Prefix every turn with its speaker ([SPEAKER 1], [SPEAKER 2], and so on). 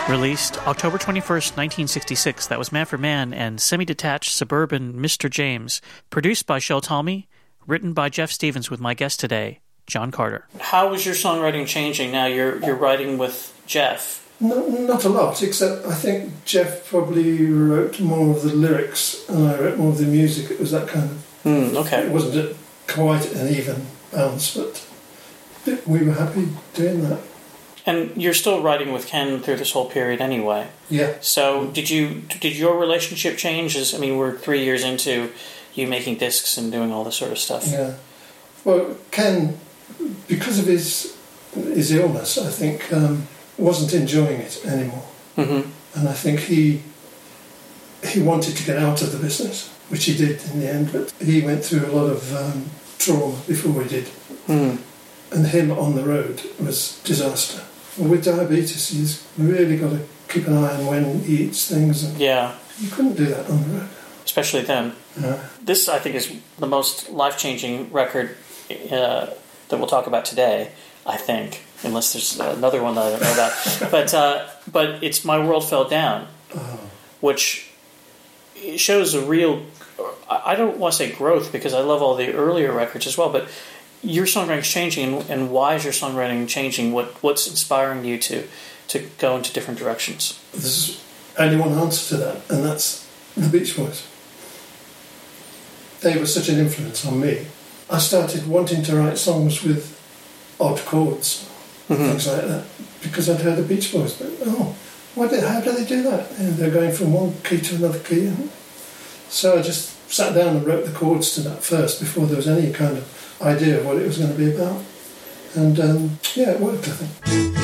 [SPEAKER 1] Released October 21st, 1966, that was Man for Man and Semi-Detached Suburban Mr. James, produced by Shel Talmy, written by Jeff Stevens with my guest today, John Carter. How is your songwriting changing now? You're writing with Jeff.
[SPEAKER 2] Not a lot, except I think Jeff probably wrote more of the lyrics and I wrote more of the music. It was that kind of...
[SPEAKER 1] Okay.
[SPEAKER 2] It wasn't quite an even balance, but we were happy doing that.
[SPEAKER 1] And you're still writing with Ken through this whole period anyway.
[SPEAKER 2] Yeah.
[SPEAKER 1] So did your relationship change? We're 3 years into you making discs and doing all this sort of stuff.
[SPEAKER 2] Yeah. Well, Ken, because of his illness, I think, wasn't enjoying it anymore.
[SPEAKER 1] Mm-hmm.
[SPEAKER 2] And I think he wanted to get out of the business, which he did in the end, but he went through a lot of trauma before he did.
[SPEAKER 1] Mm.
[SPEAKER 2] And him on the road was disaster. With diabetes, he's really got to keep an eye on when he eats things. And
[SPEAKER 1] yeah.
[SPEAKER 2] You couldn't do that on the road.
[SPEAKER 1] Especially then. This, I think, is the most life-changing record that we'll talk about today, I think. Unless there's another one that I don't know about. But it's My World Fell Down, which shows a real... I don't want to say growth, because I love all the earlier records as well, but your songwriting's changing, and why is your songwriting changing? What's inspiring you to go into different directions?
[SPEAKER 2] There's only one answer to that, and that's the Beach Boys. They were such an influence on me. I started wanting to write songs with odd chords, things like that, because I'd heard the Beach Boys. But how do they do that? And they're going from one key to another key. So I just sat down and wrote the chords to that first before there was any kind of idea of what it was going to be about. And it worked, I think.